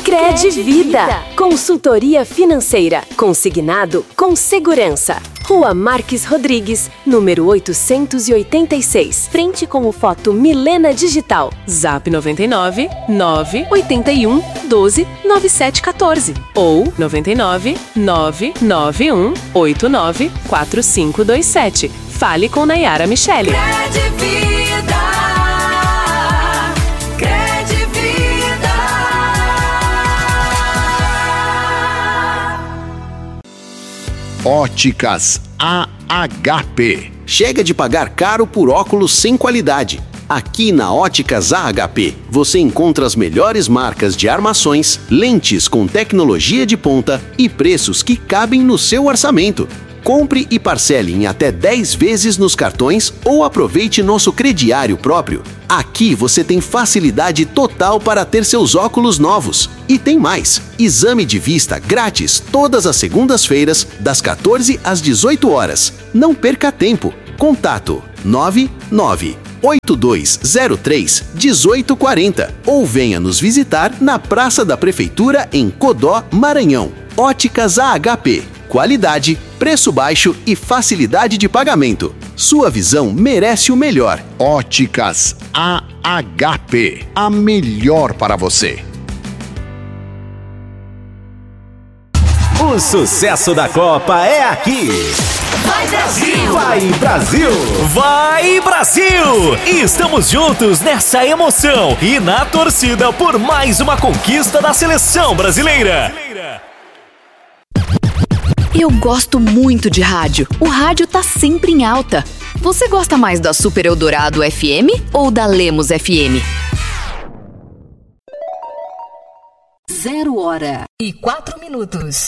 Credvida, consultoria financeira, consignado com segurança. Rua Marques Rodrigues, número 886, frente com o Foto Milena Digital. Zap 99 981 12 9714 ou 99 991 89 4527. Fale com Nayara Michele. Óticas AHP. Chega de pagar caro por óculos sem qualidade. Aqui na Óticas AHP, você encontra as melhores marcas de armações, lentes com tecnologia de ponta e preços que cabem no seu orçamento. Compre e parcele em até 10 vezes nos cartões ou aproveite nosso crediário próprio. Aqui você tem facilidade total para ter seus óculos novos. E tem mais! Exame de vista grátis todas as segundas-feiras, das 14 às 18 horas. Não perca tempo. Contato 9982031840 ou venha nos visitar na Praça da Prefeitura em Codó, Maranhão. Óticas AHP. Qualidade, preço baixo e facilidade de pagamento. Sua visão merece o melhor. Óticas AHP. A melhor para você. O sucesso da Copa é aqui. Vai Brasil! Vai Brasil! Vai Brasil! Estamos juntos nessa emoção e na torcida por mais uma conquista da seleção brasileira. Eu gosto muito de rádio. O rádio tá sempre em alta. Você gosta mais da Super Eldorado FM ou da Lemos FM? 0h04.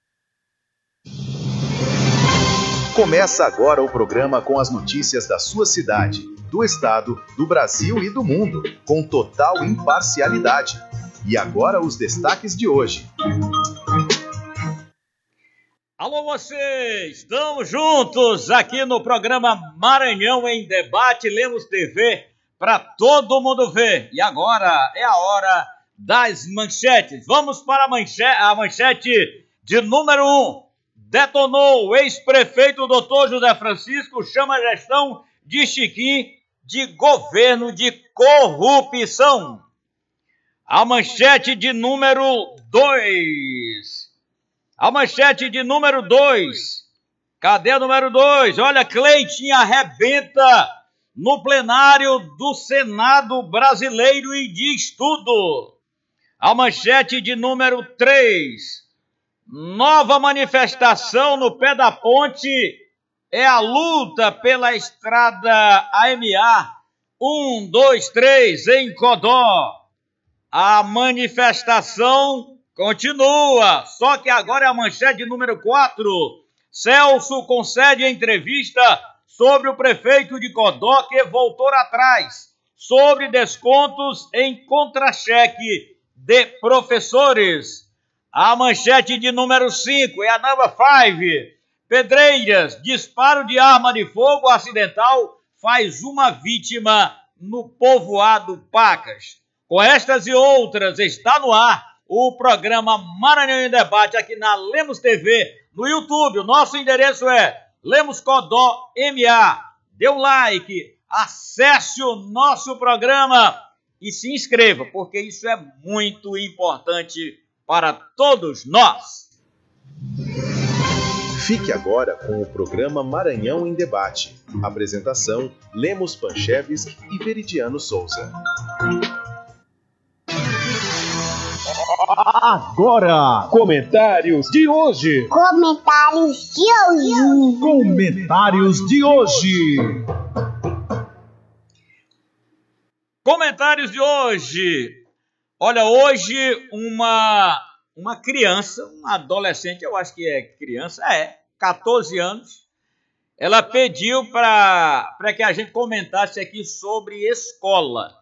Começa agora o programa com as notícias da sua cidade, do estado, do Brasil e do mundo, com total imparcialidade. E agora os destaques de hoje. Alô vocês, estamos juntos aqui no programa Maranhão em Debate, Lemos TV, para todo mundo ver. E agora é a hora das manchetes. Vamos para a manchete de número 1. Detonou o ex-prefeito Dr. José Francisco, chama a gestão de Chiquinho de governo de corrupção. A manchete de número 2. A manchete de número 2. Cadê o número 2? Olha, Cleitinho arrebenta no plenário do Senado Brasileiro e diz tudo. A manchete de número 3. Nova manifestação no pé da ponte é a luta pela estrada AMA 123 em Codó. A manifestação continua, só que agora é a manchete de número 4. Celso concede entrevista sobre o prefeito de Codó que voltou atrás, sobre descontos em contra-cheque de professores. A manchete de número 5 é a number 5. Pedreiras, disparo de arma de fogo acidental faz uma vítima no povoado Pacas. Com estas e outras, está no ar o programa Maranhão em Debate aqui na Lemos TV, no YouTube. O nosso endereço é Lemos Codó MA. Dê um like, acesse o nosso programa e se inscreva, porque isso é muito importante para todos nós. Fique agora com o programa Maranhão em Debate. Apresentação: Lemos Panchevski e Veridiano Souza. Agora, comentários de hoje. Comentários de hoje. Comentários de hoje. Comentários de hoje. Olha, hoje uma criança, uma adolescente, eu acho que é criança, 14 anos, ela pediu para que a gente comentasse aqui sobre escola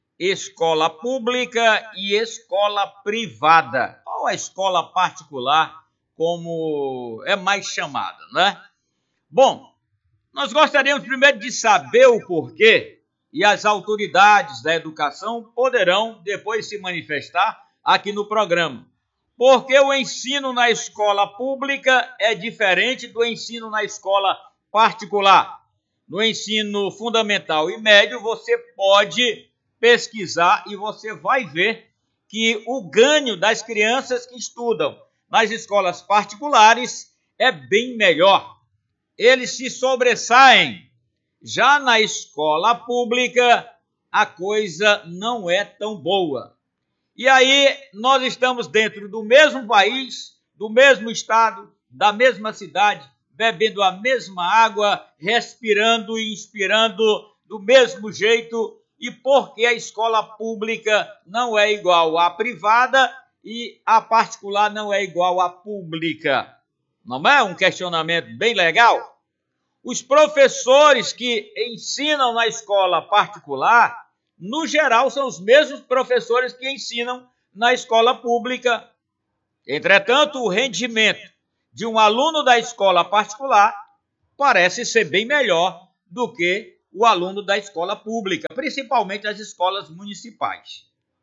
pública e escola privada, ou a escola particular, como é mais chamada, né? Bom, nós gostaríamos primeiro de saber o porquê, e as autoridades da educação poderão depois se manifestar aqui no programa. Porque o ensino na escola pública é diferente do ensino na escola particular. No ensino fundamental e médio, você pode pesquisar e você vai ver que o ganho das crianças que estudam nas escolas particulares é bem melhor. Eles se sobressaem. Já na escola pública, a coisa não é tão boa. E aí, nós estamos dentro do mesmo país, do mesmo estado, da mesma cidade, bebendo a mesma água, respirando e inspirando do mesmo jeito, e porque a escola pública não é igual à privada e a particular não é igual à pública. Não é um questionamento bem legal? Os professores que ensinam na escola particular, no geral, são os mesmos professores que ensinam na escola pública. Entretanto, o rendimento de um aluno da escola particular parece ser bem melhor do que o aluno da escola pública, principalmente as escolas municipais.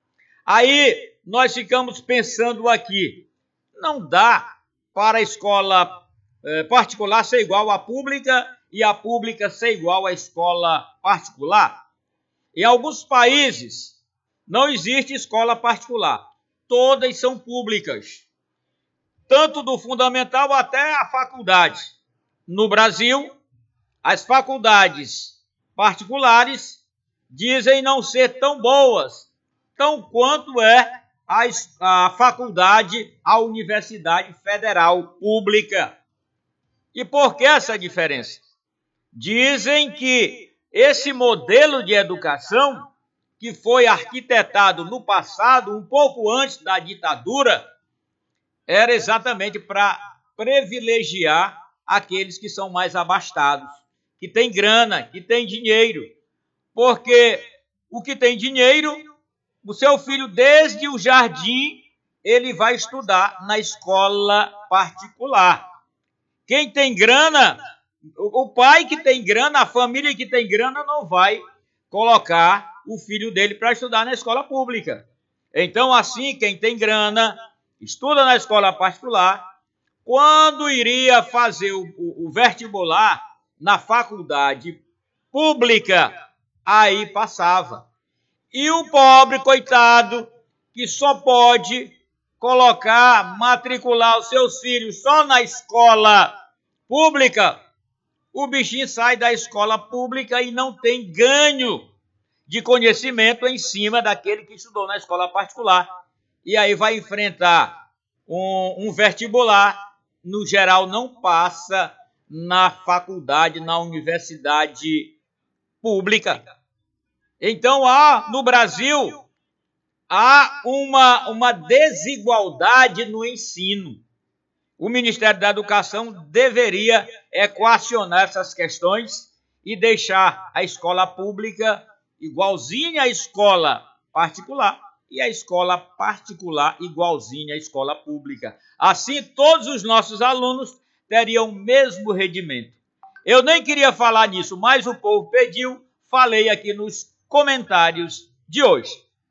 Aí, nós ficamos pensando aqui, não dá para a escola particular ser igual à pública e a pública ser igual à escola particular. Em alguns países não existe escola particular, todas são públicas, tanto do fundamental até a faculdade. No Brasil, as faculdades particulares dizem não ser tão boas, tão quanto é a faculdade, a Universidade Federal Pública. E por que essa diferença? Dizem que esse modelo de educação, que foi arquitetado no passado, um pouco antes da ditadura, era exatamente para privilegiar aqueles que são mais abastados, que têm grana, que têm dinheiro. Porque o que tem dinheiro, o seu filho, desde o jardim, ele vai estudar na escola particular. Quem tem grana, o pai que tem grana, a família que tem grana, não vai colocar o filho dele para estudar na escola pública. Então, assim, quem tem grana, estuda na escola particular, quando iria fazer o vestibular na faculdade pública, aí passava. E o pobre, coitado, que só pode matricular os seus filhos só na escola pública, o bichinho sai da escola pública e não tem ganho de conhecimento em cima daquele que estudou na escola particular. E aí vai enfrentar um vestibular, no geral não passa na faculdade, na universidade pública. Então, no Brasil, há uma desigualdade no ensino. O Ministério da Educação deveria equacionar essas questões e deixar a escola pública igualzinha à escola particular e a escola particular igualzinha à escola pública. Assim, todos os nossos alunos teriam o mesmo rendimento. Eu nem queria falar nisso, mas o povo pediu, falei aqui nos comentários de hoje.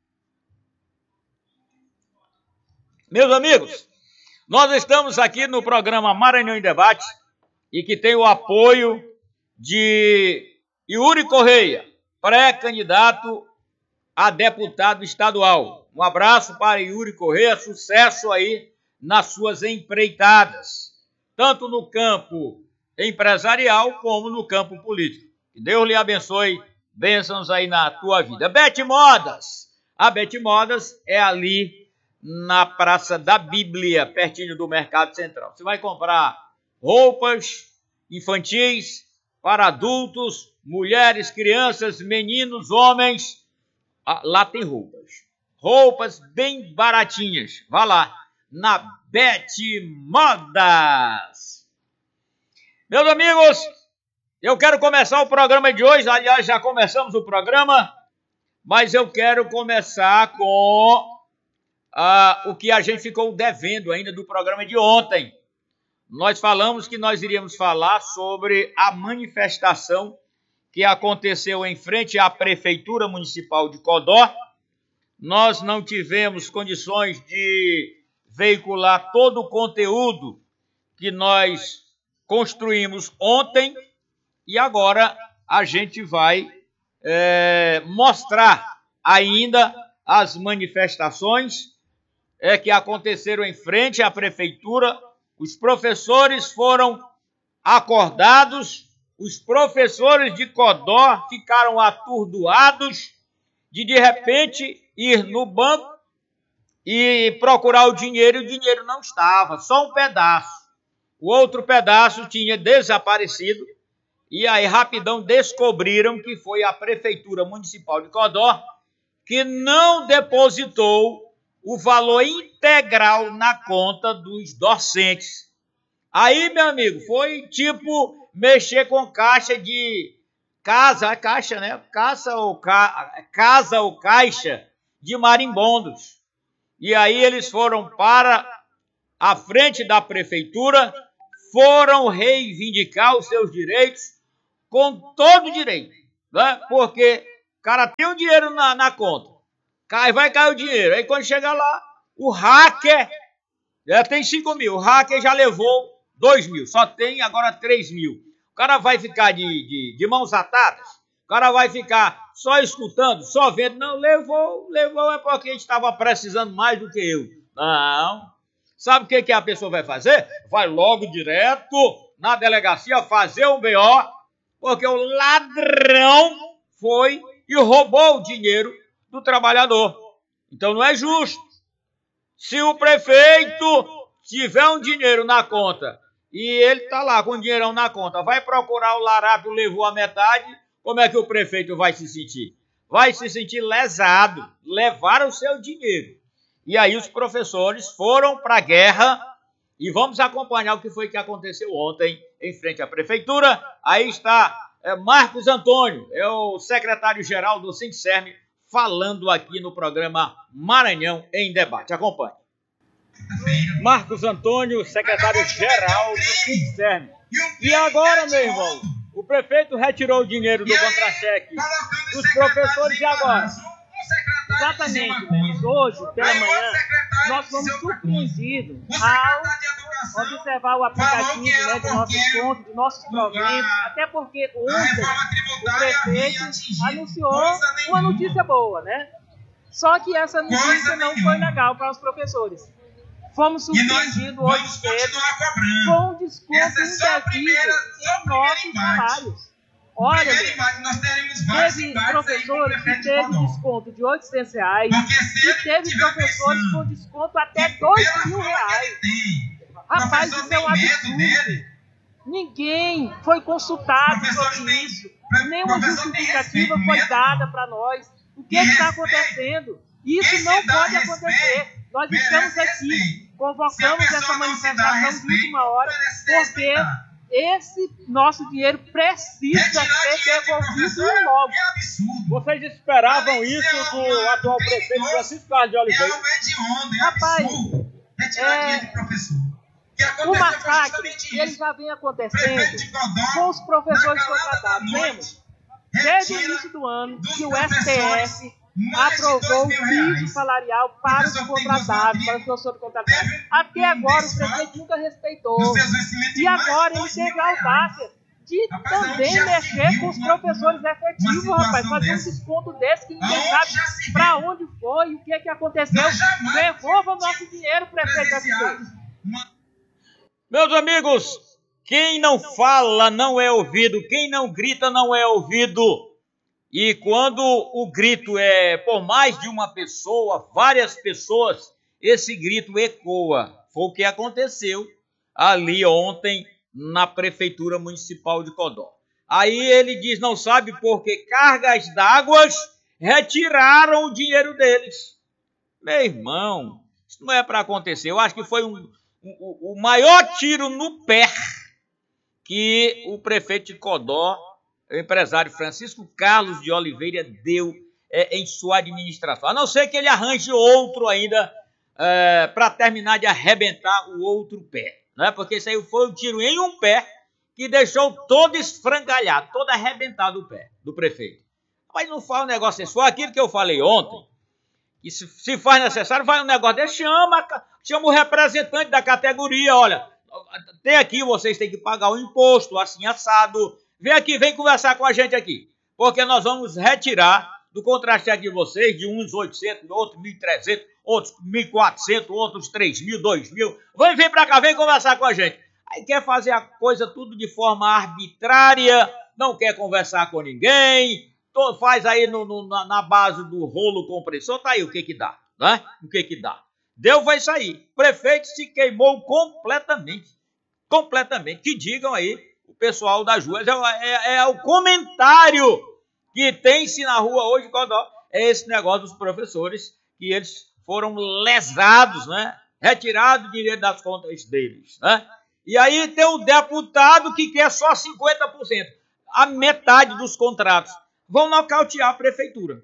Meus amigos, nós estamos aqui no programa Maranhão em Debate e que tem o apoio de Yuri Correia, pré-candidato a deputado estadual. Um abraço para Yuri Correia, sucesso aí nas suas empreitadas, tanto no campo empresarial como no campo político. Que Deus lhe abençoe, bênçãos aí na tua vida. Bete Modas, a Bete Modas é ali na Praça da Bíblia, pertinho do Mercado Central. Você vai comprar roupas infantis para adultos, mulheres, crianças, meninos, homens. Lá tem roupas bem baratinhas. Vá lá, na Bete Modas. Meus amigos, eu quero começar o programa de hoje. Aliás, já começamos o programa, mas eu quero começar com o que a gente ficou devendo ainda do programa de ontem. Nós falamos que nós iríamos falar sobre a manifestação que aconteceu em frente à Prefeitura Municipal de Codó, nós não tivemos condições de veicular todo o conteúdo que nós construímos ontem e agora a gente vai mostrar ainda as manifestações que aconteceram em frente à prefeitura. Os professores foram acordados, os professores de Codó ficaram atordoados de repente ir no banco e procurar o dinheiro, e o dinheiro não estava, só um pedaço. O outro pedaço tinha desaparecido e aí rapidão descobriram que foi a Prefeitura Municipal de Codó que não depositou o valor integral na conta dos docentes. Aí, meu amigo, foi tipo mexer com caixa de caixa, né? Casa ou caixa de marimbondos. E aí eles foram para a frente da prefeitura, foram reivindicar os seus direitos com todo direito, né? Porque o cara tem o dinheiro na conta, vai cair o dinheiro. Aí quando chega lá, o hacker já tem 5 mil, o hacker já levou 2 mil, só tem agora 3 mil. O cara vai ficar de mãos atadas? O cara vai ficar só escutando, só vendo? Não, levou é porque a gente estava precisando mais do que eu. Não. Sabe o que a pessoa vai fazer? Vai logo direto na delegacia fazer um BO, porque o ladrão foi e roubou o dinheiro do trabalhador. Então não é justo. Se o prefeito tiver um dinheiro na conta e ele está lá com o dinheirão na conta, vai procurar o larápio, levou a metade, como é que o prefeito vai se sentir? Vai se sentir lesado, levaram o seu dinheiro. E aí os professores foram para a guerra e vamos acompanhar o que foi que aconteceu ontem em frente à prefeitura. Aí está Marcos Antônio, é o secretário-geral do Sincerme, falando aqui no programa Maranhão em Debate. Acompanhe. Marcos Antônio, secretário-geral do Sincerme. E agora, meu irmão, o prefeito retirou o dinheiro do contra-cheque dos professores e agora? Exatamente, Lemos. Hoje, pela manhã, nós fomos surpreendidos ao observar o aplicativo, né, do nosso conto, dos nossos proventos, até porque ontem o prefeito anunciou uma notícia boa, né? Só que essa notícia não foi legal para os professores. Fomos surpreendidos hoje cedo com um desconto indevido em nossos salários. Olha, teve professores que teve desconto de R$800 e teve professores com desconto até R$2.000. Rapaz, isso é um absurdo. Ninguém foi consultado sobre isso. Nenhuma justificativa foi dada para nós. O que está acontecendo? Isso não pode acontecer. Nós estamos aqui, convocamos essa manifestação de última hora, porque esse nosso dinheiro precisa ser devolvido logo. Vocês esperavam isso do atual prefeito Francisco Carlos de Oliveira? Rapaz, o massacre ele já vem acontecendo com os professores contratados. Lembra? Desde o início do ano que o STF aprovou o piso salarial para os contratados, para os professores contratados. Até agora o prefeito nunca respeitou. E agora ele teve a audácia de também mexer com os professores efetivos, rapaz. Fazer um desconto desse que ninguém sabe para onde foi e o que aconteceu. Devolva o nosso dinheiro, prefeito ST. Meus amigos, quem não fala não é ouvido, quem não grita não é ouvido. E quando o grito é por mais de uma pessoa, várias pessoas, esse grito ecoa. Foi o que aconteceu ali ontem na Prefeitura Municipal de Codó. Aí ele diz, não sabe por que cargas d'água retiraram o dinheiro deles. Meu irmão, isso não é para acontecer. Eu acho que foi o maior tiro no pé que o prefeito de Codó, o empresário Francisco Carlos de Oliveira, deu em sua administração. A não ser que ele arranje outro ainda para terminar de arrebentar o outro pé. Né? Porque isso aí foi um tiro em um pé que deixou todo esfrangalhado, todo arrebentado o pé do prefeito. Mas não fala um negócio assim, foi aquilo que eu falei ontem, que se faz necessário, vai um negócio desse, chama o representante da categoria, olha, tem aqui, vocês têm que pagar o imposto, assim, assado, vem aqui, vem conversar com a gente aqui, porque nós vamos retirar do contra-cheque de vocês, de uns 800, outros 1.300, outros 1.400, outros 3.000, 2.000, vem pra cá, vem conversar com a gente. Aí quer fazer a coisa tudo de forma arbitrária, não quer conversar com ninguém, faz aí na base do rolo compressor, tá aí o que dá, né? O que dá. Deu, vai sair. O prefeito se queimou completamente. Que digam aí o pessoal das ruas. É o comentário que tem-se na rua hoje, Codó, é esse negócio dos professores, que eles foram lesados, né? Retirado o dinheiro das contas deles, né? E aí tem o deputado que quer só 50%, a metade dos contratos. Vão nocautear a prefeitura.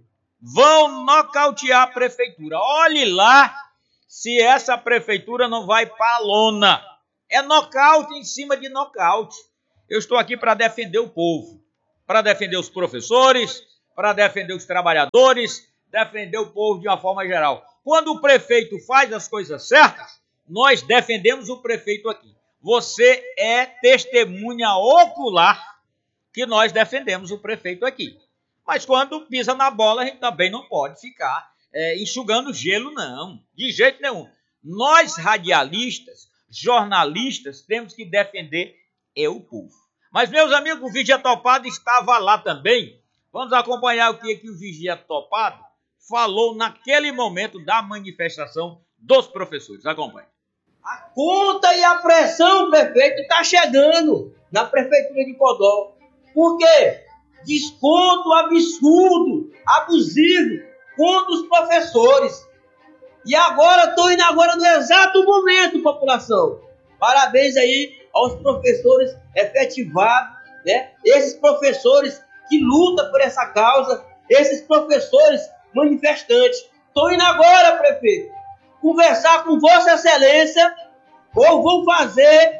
Olhe lá se essa prefeitura não vai para a lona. É nocaute em cima de nocaute. Eu estou aqui para defender o povo, para defender os professores, para defender os trabalhadores, defender o povo de uma forma geral. Quando o prefeito faz as coisas certas, nós defendemos o prefeito aqui. Você é testemunha ocular que nós defendemos o prefeito aqui. Mas quando pisa na bola, a gente também não pode ficar enxugando gelo, não. De jeito nenhum. Nós, radialistas, jornalistas, temos que defender o povo. Mas, meus amigos, o Vigia Topado estava lá também. Vamos acompanhar o que o Vigia Topado falou naquele momento da manifestação dos professores. Acompanhe. A conta e a pressão, prefeito, está chegando na prefeitura de Codó. Por quê? Desconto absurdo, abusivo contra os professores. E agora, estou indo agora no exato momento, população. Parabéns aí aos professores efetivados, né? Esses professores que lutam por essa causa, esses professores manifestantes. Estou indo agora, prefeito, conversar com Vossa Excelência, ou vou fazer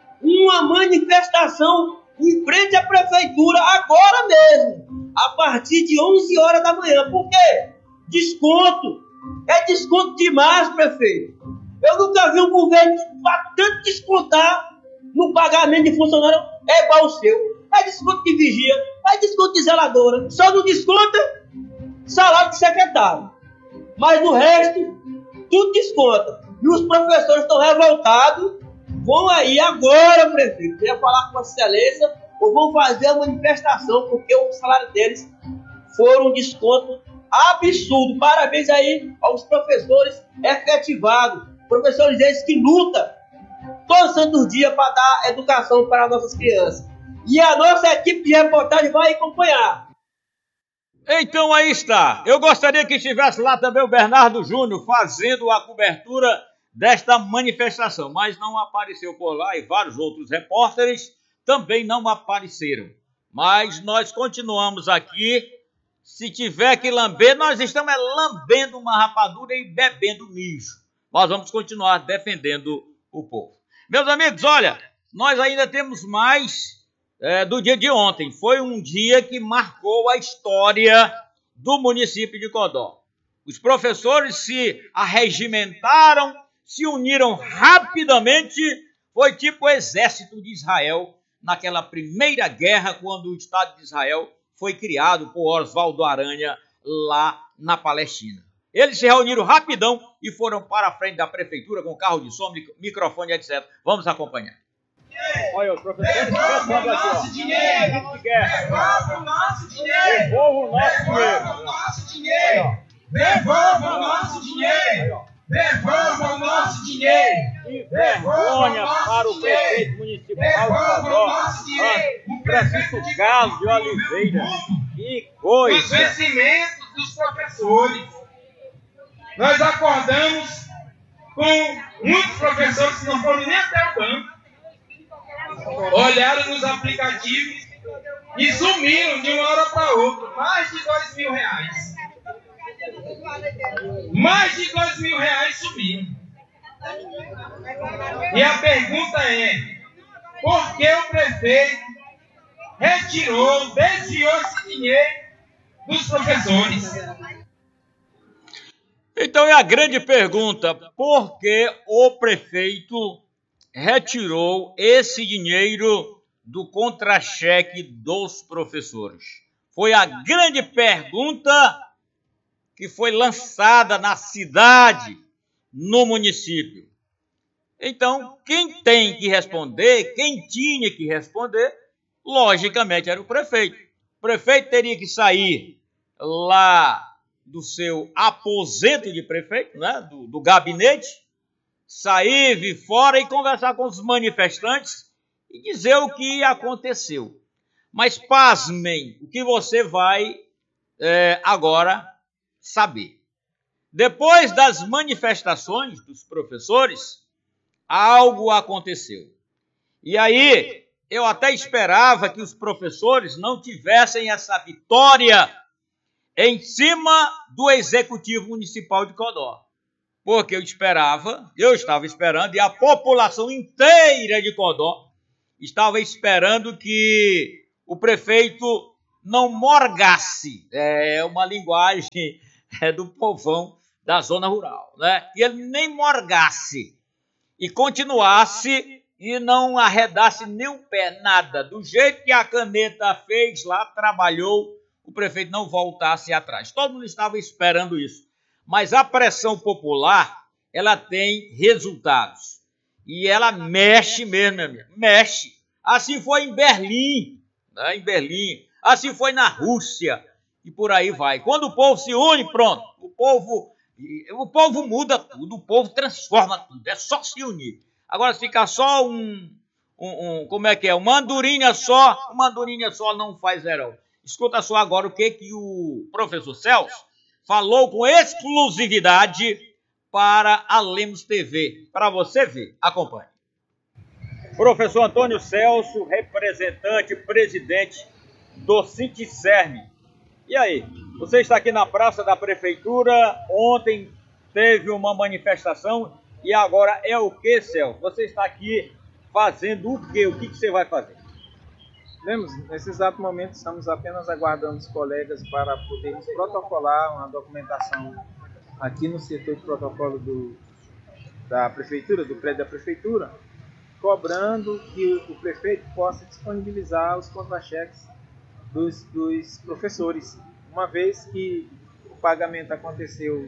uma manifestação em frente à prefeitura agora mesmo, a partir de 11 horas da manhã. Por quê? Desconto. É desconto demais, prefeito. Eu nunca vi um governo tanto descontar no pagamento de funcionário igual o seu. É desconto de vigia, é desconto de zeladora. Só não desconta salário de secretário. Mas no resto, tudo desconta. E os professores estão revoltados. Vão aí agora, prefeito, queria falar com Vossa Excelência, ou vão fazer a manifestação, porque o salário deles foram um desconto absurdo. Parabéns aí aos professores efetivados, professores esses que lutam todo santo dia para dar educação para nossas crianças. E a nossa equipe de reportagem vai acompanhar. Então aí está. Eu gostaria que estivesse lá também o Bernardo Júnior fazendo a cobertura desta manifestação, mas não apareceu por lá e vários outros repórteres também não apareceram. Mas nós continuamos aqui. Se tiver que lamber, nós estamos lambendo uma rapadura e bebendo mijo. Nós vamos continuar defendendo o povo. Meus amigos, olha, nós ainda temos mais do dia de ontem. Foi um dia que marcou a história do município de Codó. Os professores se arregimentaram, se uniram rapidamente, foi tipo o exército de Israel naquela primeira guerra, quando o Estado de Israel foi criado por Oswaldo Aranha lá na Palestina. Eles se reuniram rapidão e foram para a frente da prefeitura com carro de som, microfone, etc. Vamos acompanhar. Olha, os professores pensando aqui, ó. Dinheiro de guerra. Devolva o nosso dinheiro. Devolva o nosso dinheiro. Devolva o nosso dinheiro. Devolva o nosso dinheiro. Que vergonha para o prefeito municipal de Codó, Francisco Carlos de Oliveira. Que coisa! Os vencimentos dos professores. Nós acordamos com muitos professores que não foram nem até o banco. Olharam nos aplicativos e sumiram de uma hora para outra. Mais de R$2.000. Mais de R$2.000 subiram. E a pergunta é: por que o prefeito desviou esse dinheiro dos professores? Então é a grande pergunta, por que o prefeito retirou esse dinheiro do contra-cheque dos professores? Foi a grande pergunta que foi lançada na cidade, no município. Então, quem tem que responder, quem tinha que responder, logicamente era o prefeito. O prefeito teria que sair lá do seu aposento de prefeito, né, do gabinete, sair, vir fora e conversar com os manifestantes e dizer o que aconteceu. Mas pasmem, o que você vai agora saber. Depois das manifestações dos professores, algo aconteceu. E aí, eu até esperava que os professores não tivessem essa vitória em cima do Executivo Municipal de Codó. Porque eu estava esperando, e a população inteira de Codó estava esperando que o prefeito não morgasse. É uma linguagem do povão da zona rural, né? Que ele nem morgasse e continuasse e não arredasse nem o pé, nada. Do jeito que a caneta fez lá, trabalhou, o prefeito não voltasse atrás. Todo mundo estava esperando isso. Mas a pressão popular, ela tem resultados. E ela mexe mesmo, meu amigo. Mexe. Assim foi em Berlim, né? Em Berlim. Assim foi na Rússia. E por aí vai. Quando o povo se une, pronto. O povo muda tudo. O povo transforma tudo. É só se unir. Agora, se ficar só uma andorinha só não faz verão. Escuta só agora o que o professor Celso falou com exclusividade para a Lemos TV. Para você ver, acompanhe. Professor Antônio Celso, representante, presidente do Sinticerme. E aí, você está aqui na Praça da Prefeitura, ontem teve uma manifestação e agora é o que, Celso? Você está aqui fazendo o quê? O que você vai fazer? Lemos, nesse exato momento estamos apenas aguardando os colegas para podermos protocolar uma documentação aqui no setor de protocolo da Prefeitura, do prédio da Prefeitura, cobrando que o prefeito possa disponibilizar os contra-cheques dos professores, uma vez que o pagamento aconteceu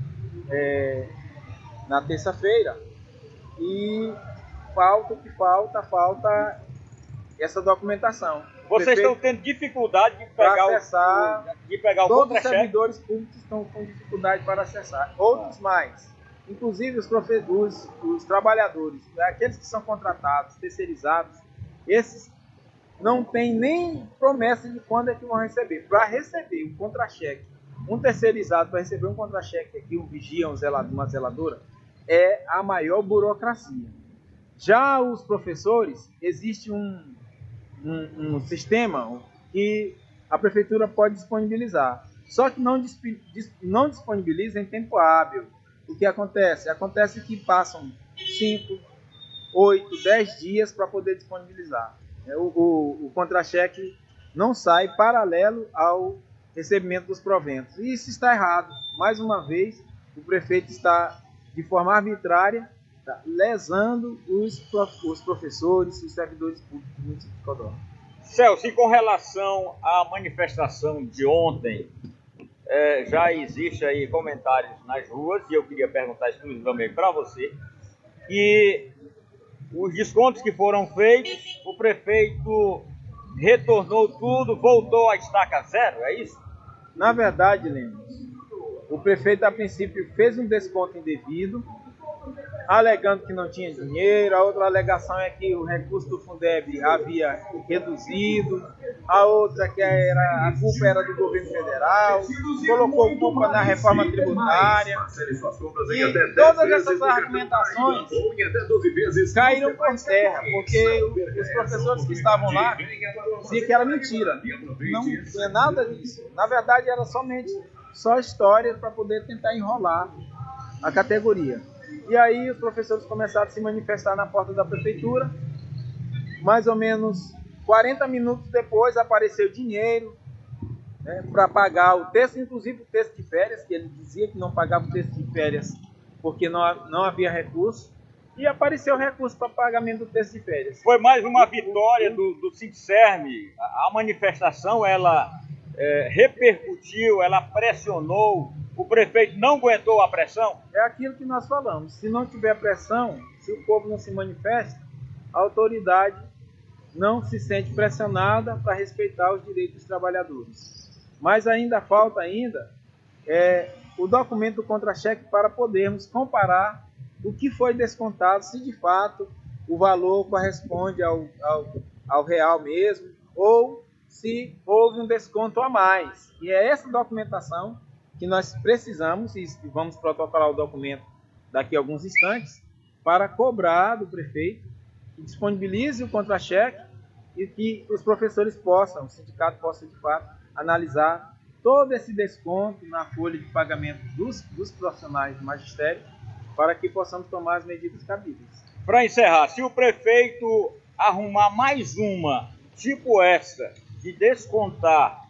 na terça-feira e falta essa documentação. Vocês estão tendo dificuldade de pegar o todos contra-cheque? Os servidores públicos estão com dificuldade para acessar. Outros mais. Inclusive os trabalhadores, aqueles que são contratados, terceirizados, esses não têm nem promessa de quando é que vão receber. Para receber um contra-cheque, um terceirizado para receber um contra-cheque aqui, um vigia, uma zeladora, é a maior burocracia. Já os professores, existe um sistema que a prefeitura pode disponibilizar, só que não disponibiliza em tempo hábil. O que acontece? Acontece que passam 5, 8, 10 dias para poder disponibilizar. O contra-cheque não sai paralelo ao recebimento dos proventos. E isso está errado. Mais uma vez, o prefeito está, de forma arbitrária, lesando os professores e os servidores públicos do município de Codó. Celso, e com relação à manifestação de ontem, já existe aí comentários nas ruas, e eu queria perguntar exclusivamente para você, que os descontos que foram feitos, o prefeito retornou tudo, voltou à estaca zero, é isso? Na verdade, Lemos, o prefeito a princípio fez um desconto indevido, alegando que não tinha dinheiro. A outra alegação é que o recurso do Fundeb havia reduzido, a outra que a culpa era do governo federal, colocou culpa na reforma tributária, e todas essas argumentações caíram por terra, porque os professores que estavam lá diziam que era mentira, não tinha nada disso. Na verdade era só história para poder tentar enrolar a categoria. E aí os professores começaram a se manifestar na porta da prefeitura. Mais ou menos 40 minutos depois apareceu dinheiro né, para pagar o texto, inclusive o texto de férias, que ele dizia que não pagava o texto de férias porque não havia recurso, e apareceu o recurso para pagamento do texto de férias. Foi mais uma vitória do Sindserm. A manifestação, ela repercutiu, ela pressionou, o prefeito não aguentou a pressão? É aquilo que nós falamos, se não tiver pressão, se o povo não se manifesta, a autoridade não se sente pressionada para respeitar os direitos dos trabalhadores. Mas ainda falta o documento do contra-cheque para podermos comparar o que foi descontado, se de fato o valor corresponde ao real mesmo, ou se houve um desconto a mais. E é essa documentação que nós precisamos, e vamos protocolar o documento daqui a alguns instantes, para cobrar do prefeito que disponibilize o contra-cheque e que os professores possam, o sindicato possa de fato analisar todo esse desconto na folha de pagamento dos profissionais do magistério, para que possamos tomar as medidas cabíveis. Para encerrar, se o prefeito arrumar mais uma, tipo essa, de descontar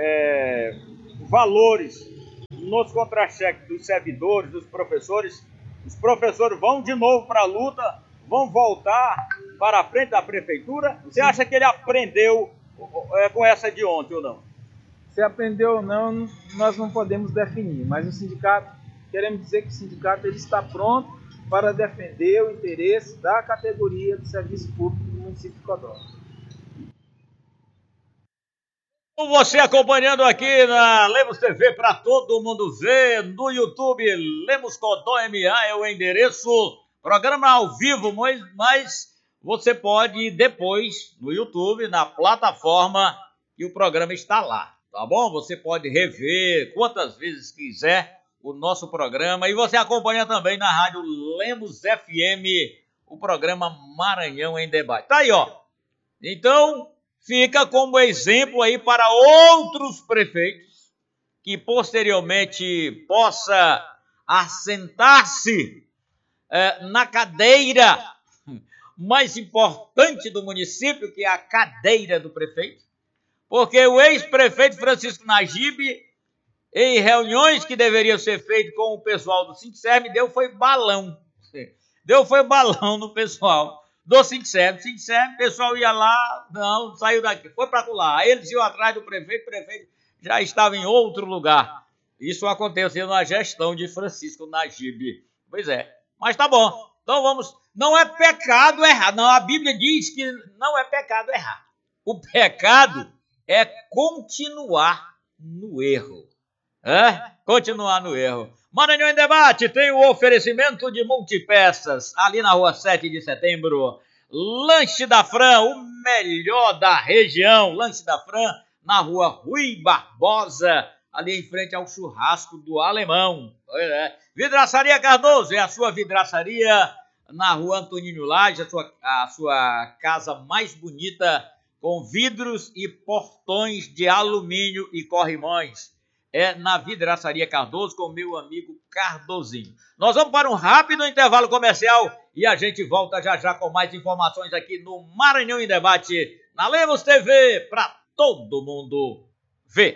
valores nos contra-cheques dos servidores, dos professores, os professores vão de novo para a luta, vão voltar para a frente da prefeitura? Você acha que ele aprendeu com essa de ontem ou não? Se aprendeu ou não, nós não podemos definir, mas o sindicato, queremos dizer que o sindicato ele está pronto para defender o interesse da categoria do serviço público do município de Codó. Você acompanhando aqui na Lemos TV para todo mundo ver, no YouTube, Lemos Codó MA é o endereço, programa ao vivo, mas você pode depois no YouTube, na plataforma, que o programa está lá, tá bom? Você pode rever quantas vezes quiser o nosso programa, e você acompanha também na rádio Lemos FM, o programa Maranhão em Debate. Tá aí, ó. Então, fica como exemplo aí para outros prefeitos que posteriormente possa assentar-se na cadeira mais importante do município, que é a cadeira do prefeito, porque o ex-prefeito Francisco Nagibe, em reuniões que deveriam ser feitas com o pessoal do Sindserm, deu foi balão no pessoal do Sindserm. O pessoal ia lá, não, saiu daqui, foi para lá. Aí eles iam atrás do prefeito, o prefeito já estava em outro lugar. Isso aconteceu na gestão de Francisco Nagibe. Pois é, mas tá bom. Então vamos, não é pecado errar, não, a Bíblia diz que não é pecado errar. O pecado é continuar no erro. Continuar no erro. Maranhão em Debate tem o oferecimento de multipeças, ali na rua 7 de setembro. Lanche da Fran, o melhor da região. Lanche da Fran, na rua Rui Barbosa, ali em frente ao churrasco do Alemão. Vidraçaria Cardoso, é a sua vidraçaria na rua Antonino Lage, a sua casa mais bonita, com vidros e portões de alumínio e corrimões. É na Vidraçaria Cardoso, com meu amigo Cardozinho. Nós vamos para um rápido intervalo comercial e a gente volta já já com mais informações aqui no Maranhão em Debate, na Lemos TV, para todo mundo ver.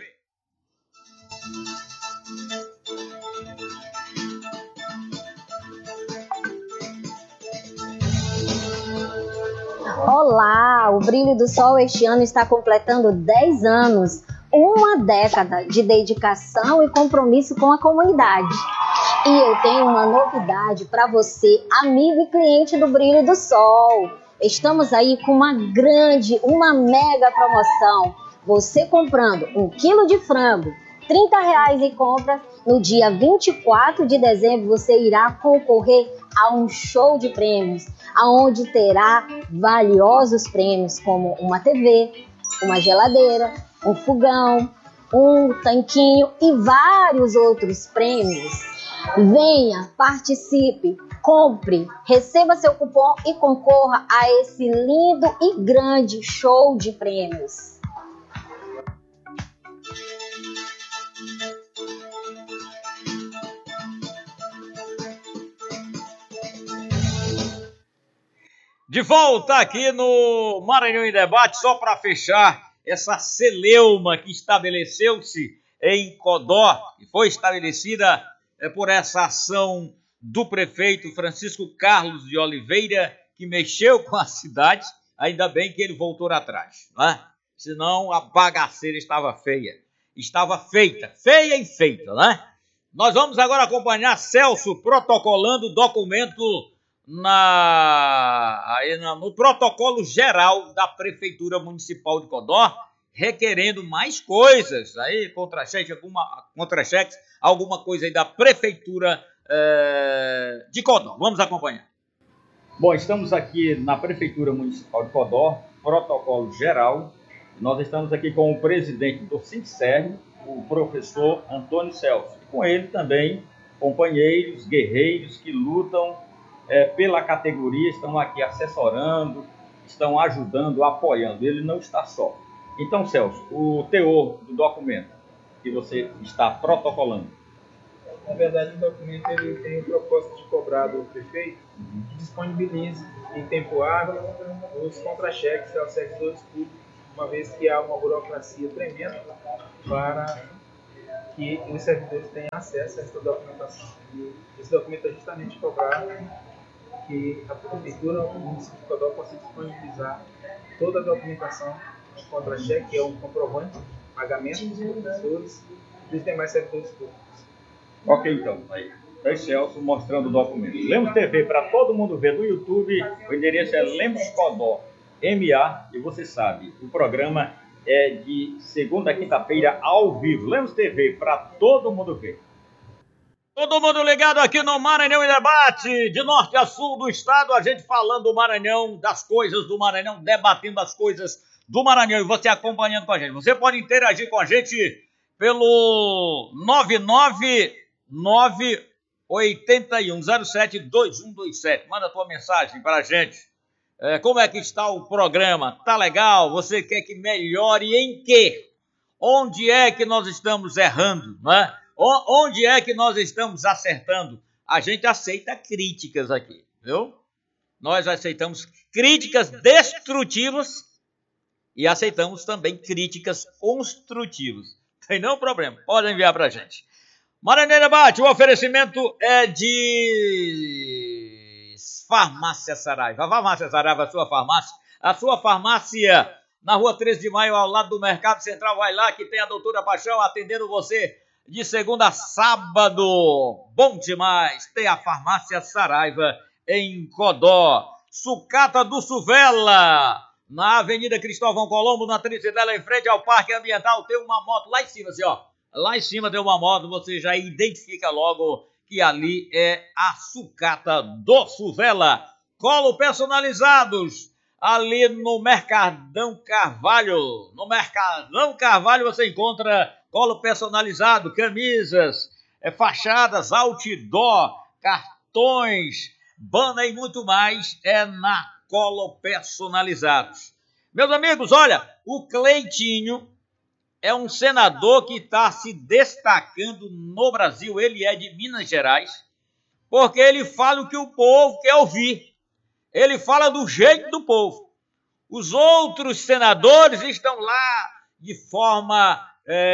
Olá, o Brilho do Sol este ano está completando 10 anos. Uma década de dedicação e compromisso com a comunidade. E eu tenho uma novidade para você, amigo e cliente do Brilho do Sol. Estamos aí com uma mega promoção. Você comprando 1 quilo de frango, R$30 em compras, no dia 24 de dezembro você irá concorrer a um show de prêmios, onde terá valiosos prêmios como uma TV, uma geladeira, um fogão, um tanquinho e vários outros prêmios. Venha, participe, compre, receba seu cupom e concorra a esse lindo e grande show de prêmios. De volta aqui no Maranhão em Debate, só para fechar essa celeuma que estabeleceu-se em Codó, que foi estabelecida por essa ação do prefeito Francisco Carlos de Oliveira, que mexeu com a cidade. Ainda bem que ele voltou atrás, né? Senão a bagaceira estava feia. Estava feia e feita, né? Nós vamos agora acompanhar Celso protocolando o documento no protocolo geral da Prefeitura Municipal de Codó, requerendo mais coisas, aí, contra-cheques, alguma coisa aí da Prefeitura de Codó. Vamos acompanhar. Bom, estamos aqui na Prefeitura Municipal de Codó, protocolo geral. Nós estamos aqui com o presidente do Sincerre, o professor Antônio Celso. E com ele também companheiros, guerreiros que lutam pela categoria, estão aqui assessorando, estão ajudando, apoiando. Ele não está só. Então, Celso, o teor do documento que você está protocolando. Na verdade, o documento ele tem o propósito de cobrar do prefeito que disponibilize em tempo hábil os contra-cheques aos servidores públicos, uma vez que há uma burocracia tremenda para que os servidores tenham acesso a essa documentação. E esse documento é justamente cobrar que a Prefeitura, o município de Codó, possa disponibilizar toda a documentação de contra-cheque, que é um comprovante de pagamento dos professores e dos demais servidores públicos. Ok, então, aí Celso mostrando o documento. Lemos TV, para todo mundo ver no YouTube, o endereço é Lemos Codó, MA, e você sabe, o programa é de segunda a quinta-feira ao vivo. Lemos TV, para todo mundo ver. Todo mundo ligado aqui no Maranhão em Debate, de norte a sul do estado, a gente falando do Maranhão, das coisas do Maranhão, debatendo as coisas do Maranhão, e você acompanhando com a gente. Você pode interagir com a gente pelo 99981072127. Manda a tua mensagem para a gente. Como é que está o programa? Tá legal? Você quer que melhore em quê? Onde é que nós estamos errando, né? Onde é que nós estamos acertando? A gente aceita críticas aqui, viu? Nós aceitamos críticas destrutivas e aceitamos também críticas construtivas. Tem nenhum problema, pode enviar para a gente. Maranhão Debate, o oferecimento é de Farmácia Saraiva. A Farmácia Saraiva, a sua farmácia na rua 13 de maio, ao lado do Mercado Central. Vai lá que tem a doutora Paixão atendendo você de segunda a sábado. Bom demais, tem a Farmácia Saraiva em Codó. Sucata do Suvela, na Avenida Cristóvão Colombo, na Tricedela, em frente ao Parque Ambiental. Tem uma moto lá em cima, assim, ó. Lá em cima tem uma moto, você já identifica logo que ali é a Sucata do Suvela. Colo personalizados, ali no Mercadão Carvalho. No Mercadão Carvalho você encontra colo personalizado, camisas, fachadas, outdoor, cartões, banner e muito mais é na Colo Personalizados. Meus amigos, olha, o Cleitinho é um senador que está se destacando no Brasil. Ele é de Minas Gerais, porque ele fala o que o povo quer ouvir. Ele fala do jeito do povo. Os outros senadores estão lá de forma,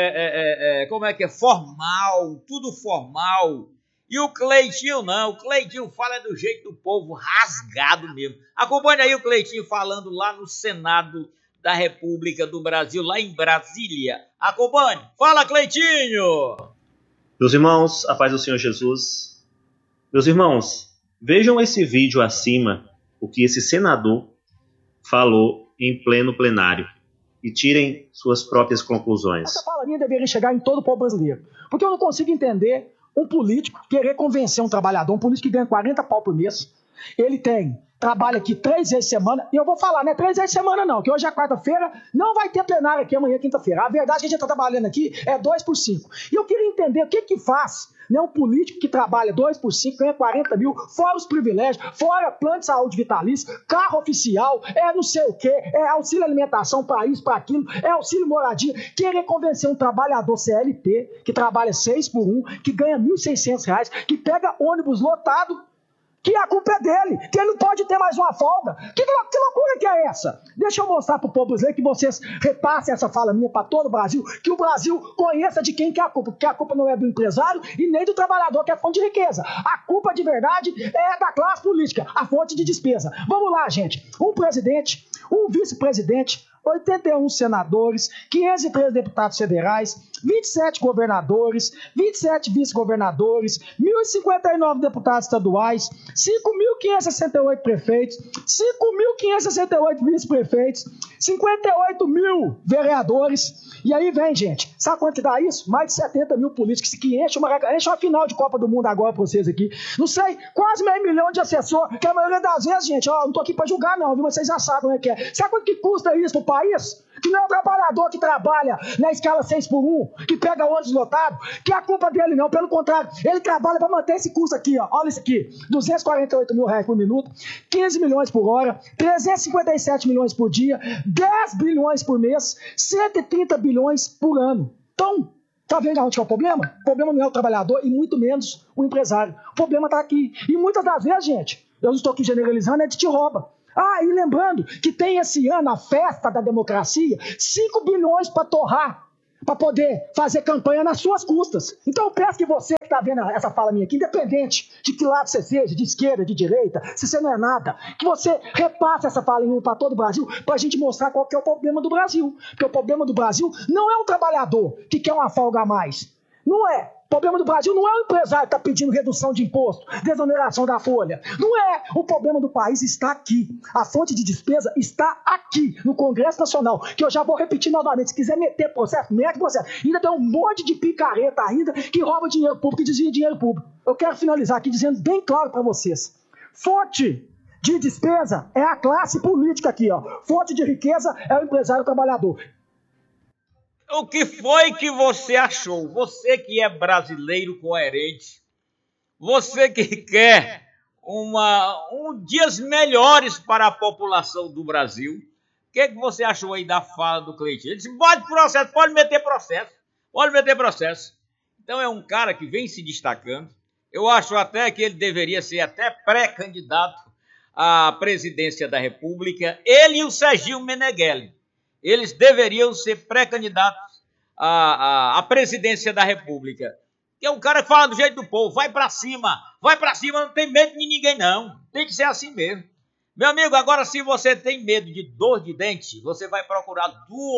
formal, tudo formal. E o Cleitinho não, o Cleitinho fala do jeito do povo, rasgado mesmo. Acompanha aí o Cleitinho falando lá no Senado da República do Brasil, lá em Brasília. Acompanhe. Fala, Cleitinho! Meus irmãos, a paz do Senhor Jesus. Meus irmãos, vejam esse vídeo acima, o que esse senador falou em pleno plenário, e tirem suas próprias conclusões. Essa fala minha deveria chegar em todo o povo brasileiro, porque eu não consigo entender um político querer convencer um trabalhador, um político que ganha 40 pau por mês. Ele trabalha aqui 3 vezes por semana, e eu vou falar, não é 3 vezes por semana não, que hoje é quarta-feira, não vai ter plenário aqui amanhã, quinta-feira. A verdade é que a gente está trabalhando aqui é 2 por 5. E eu queria entender o que faz, né, um político que trabalha 2 por 5, ganha 40 mil, fora os privilégios, fora plano de saúde vitalício, carro oficial, não sei o quê, auxílio alimentação para isso, para aquilo, auxílio moradia, querer convencer um trabalhador CLT, que trabalha 6 por 1, que ganha R$ 1.600, que pega ônibus lotado, que a culpa é é dele, que ele não pode ter mais uma folga. Que loucura que é essa? Deixa eu mostrar pro povo brasileiro que vocês repassem essa fala minha para todo o Brasil, que o Brasil conheça de quem que é a culpa, porque a culpa não é do empresário e nem do trabalhador, que é fonte de riqueza. A culpa de verdade é da classe política, a fonte de despesa. Vamos lá, gente. Um presidente, um vice-presidente, 81 senadores, 503 deputados federais, 27 governadores, 27 vice-governadores, 1.059 deputados estaduais, 5.568 prefeitos, 5.568 vice-prefeitos, 58 mil vereadores. E aí vem, gente, sabe quanto que dá isso? Mais de 70 mil políticos que enche uma final de Copa do Mundo agora pra vocês aqui. Não sei, quase meio milhão de assessor, que a maioria das vezes, gente, ó, não tô aqui pra julgar não, viu? Mas vocês já sabem como é que é. Sabe quanto que custa isso pro país? Que não é o trabalhador que trabalha na escala 6x1, que pega ônibus lotado, que é a culpa dele não, pelo contrário, ele trabalha para manter esse custo aqui, ó, olha isso aqui, 248 mil reais por minuto, 15 milhões por hora, 357 milhões por dia, 10 bilhões por mês, 130 bilhões por ano. Então, tá vendo onde que é o problema? O problema não é o trabalhador e muito menos o empresário. O problema tá aqui. E muitas das vezes, gente, eu não estou aqui generalizando, é de te rouba. Ah, e lembrando que tem esse ano a festa da democracia, 5 bilhões para torrar, para poder fazer campanha nas suas custas. Então eu peço que você que está vendo essa fala minha aqui, independente de que lado você seja, de esquerda, de direita, se você não é nada, que você repasse essa fala minha para todo o Brasil, para a gente mostrar qual que é o problema do Brasil. Porque o problema do Brasil não é um trabalhador que quer uma folga a mais. Não é. O problema do Brasil não é o empresário que está pedindo redução de imposto, desoneração da folha. Não é. O problema do país está aqui. A fonte de despesa está aqui, no Congresso Nacional, que eu já vou repetir novamente. Se quiser meter processo, mete processo. Ainda tem um monte de picareta ainda que rouba dinheiro público e desvia dinheiro público. Eu quero finalizar aqui dizendo bem claro para vocês. Fonte de despesa é a classe política aqui, ó. Fonte de riqueza é o empresário trabalhador. O que foi que você achou? Você que é brasileiro coerente, você que quer dias melhores para a população do Brasil, o que você achou aí da fala do Cleitinho? Ele disse, pode meter processo. Então é um cara que vem se destacando. Eu acho até que ele deveria ser até pré-candidato à presidência da República. Ele e o Serginho Meneghelli. Eles deveriam ser pré-candidatos à presidência da República. Que é um cara que fala do jeito do povo, vai pra cima, não tem medo de ninguém não, tem que ser assim mesmo. Meu amigo, agora se você tem medo de dor de dente, você vai procurar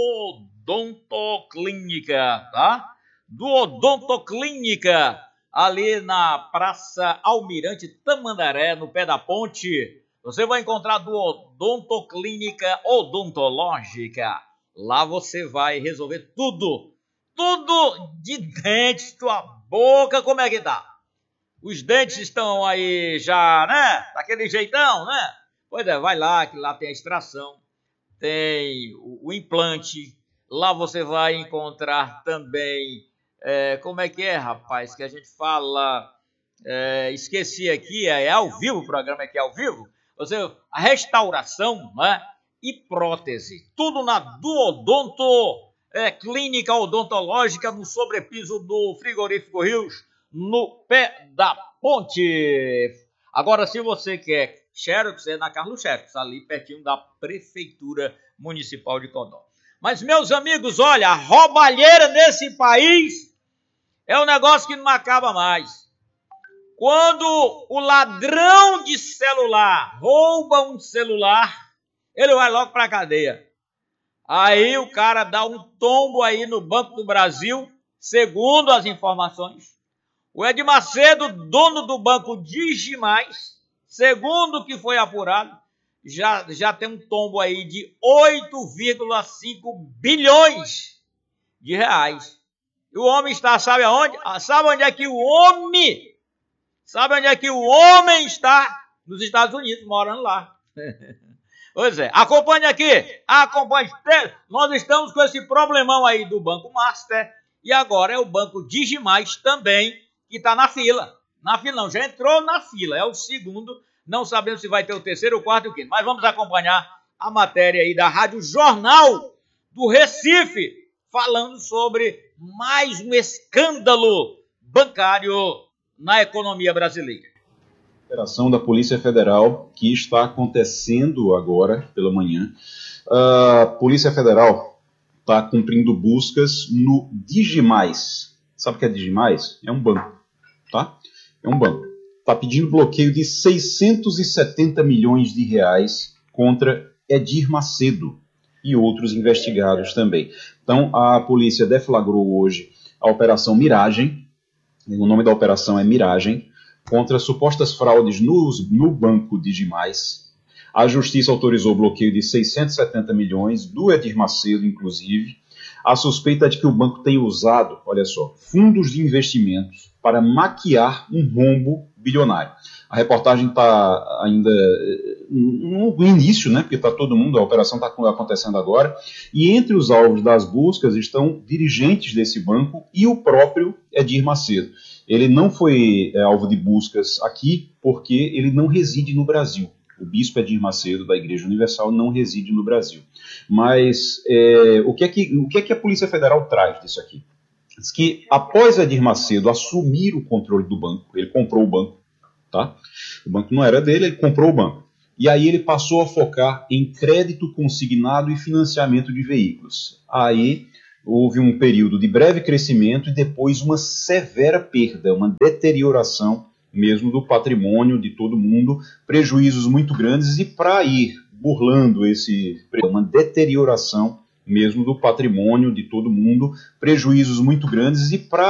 Duodontoclínica, tá? Duodontoclínica, ali na Praça Almirante Tamandaré, no pé da ponte. Você vai encontrar Duodontoclínica Odontológica. Lá você vai resolver tudo de dentes, tua boca, como é que tá? Os dentes estão aí já, né? Daquele jeitão, né? Pois é, vai lá, que lá tem a extração, tem o implante. Lá você vai encontrar também, como é que é, rapaz, que a gente fala, esqueci aqui, é ao vivo, o programa aqui é ao vivo. A restauração, né? E prótese. Tudo na Duodonto, clínica odontológica, no sobrepiso do Frigorífico Rios, no pé da ponte. Agora, se você quer Xerox, é na Carlos Xerox, ali pertinho da Prefeitura Municipal de Codó. Mas, meus amigos, olha, a roubalheira nesse país é um negócio que não acaba mais. Quando o ladrão de celular rouba um celular, ele vai logo para a cadeia. Aí o cara dá um tombo aí no Banco do Brasil, segundo as informações. O Ed Macedo, dono do banco Digimais, segundo o que foi apurado, já tem um tombo aí de 8,5 bilhões de reais. E o homem está, sabe aonde? Sabe onde é que o homem está? Nos Estados Unidos, morando lá. Pois é, acompanhe aqui, nós estamos com esse problemão aí do Banco Master e agora é o Banco Digimais também que está na fila. Não, já entrou na fila, é o segundo, não sabemos se vai ter o terceiro, o quarto e o quinto, mas vamos acompanhar a matéria aí da Rádio Jornal do Recife, falando sobre mais um escândalo bancário na economia brasileira. operação da Polícia Federal que está acontecendo agora pela manhã. A Polícia Federal está cumprindo buscas no Digimais. Sabe o que é Digimais? É um banco, tá? É um banco. Está pedindo bloqueio de 670 milhões de reais contra Edir Macedo e outros investigados também. Então, a polícia deflagrou hoje a Operação Miragem, o nome da operação é Miragem, contra supostas fraudes no banco Digimais. A Justiça autorizou o bloqueio de 670 milhões, do Edir Macedo, inclusive. A suspeita é de que o banco tenha usado, olha só, fundos de investimentos para maquiar um rombo bilionário. A reportagem está ainda no início, né, porque está todo mundo, a operação está acontecendo agora, e entre os alvos das buscas estão dirigentes desse banco e o próprio Edir Macedo. Ele não foi alvo de buscas aqui porque ele não reside no Brasil. O bispo Edir Macedo, da Igreja Universal, não reside no Brasil. Mas o que é que a Polícia Federal traz disso aqui? Diz que após Edir Macedo assumir o controle do banco, ele comprou o banco, tá? O banco não era dele, ele comprou o banco. E aí ele passou a focar em crédito consignado e financiamento de veículos. Aí houve um período de breve crescimento e depois uma severa perda, uma deterioração mesmo do patrimônio de todo mundo, prejuízos muito grandes, e para ir burlando uma deterioração mesmo do patrimônio de todo mundo, prejuízos muito grandes, e para